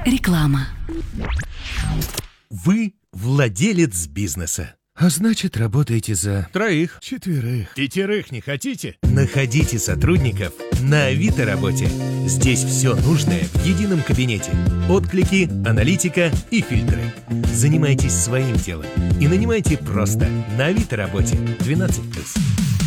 Реклама. Вы владелец бизнеса. А значит, работаете за 3, 4, 5 не хотите? Находите сотрудников на Авито работе. Здесь все нужное в едином кабинете. Отклики, аналитика и фильтры. Занимайтесь своим делом и нанимайте просто на Авито работе 12+.